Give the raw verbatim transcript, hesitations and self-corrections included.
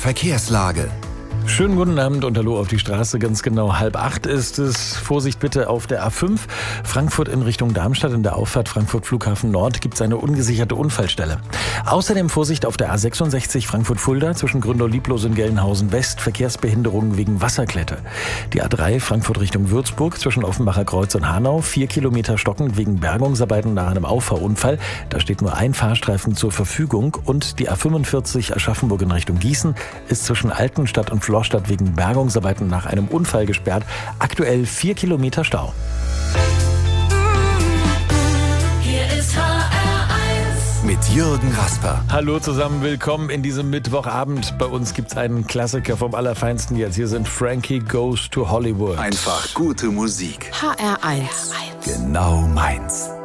Verkehrslage. Schönen guten Abend und hallo auf die Straße. Ganz genau halb acht ist es. Vorsicht bitte auf der A fünf. Frankfurt in Richtung Darmstadt. In der Auffahrt Frankfurt Flughafen Nord gibt es eine ungesicherte Unfallstelle. Außerdem Vorsicht auf der A sechsundsechzig Frankfurt-Fulda zwischen Gründau-Lieblos und Gelnhausen West. Verkehrsbehinderungen wegen Wasserklette. Die A drei Frankfurt Richtung Würzburg zwischen Offenbacher Kreuz und Hanau. Vier Kilometer stockend wegen Bergungsarbeiten nach einem Auffahrunfall. Da steht nur ein Fahrstreifen zur Verfügung. Und die A fünfundvierzig Aschaffenburg in Richtung Gießen ist zwischen Altenstadt und Florstadt wegen Bergungsarbeiten nach einem Unfall gesperrt. Aktuell vier Kilometer Stau. Hier ist H R eins Mit Jürgen Rasper. Hallo zusammen, willkommen in diesem Mittwochabend. Bei uns gibt es einen Klassiker vom Allerfeinsten jetzt. Hier sind Frankie Goes to Hollywood. Einfach gute Musik. H R eins Genau meins.